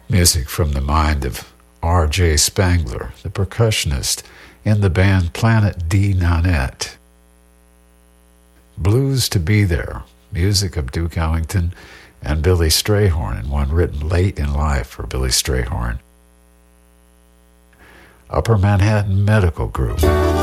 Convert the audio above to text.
Music from the mind of R.J. Spangler, the percussionist in the band Planet D Nanette. Blues to Be There, music of Duke Ellington and Billy Strayhorn, and one written late in life for Billy Strayhorn. Upper Manhattan Medical Group.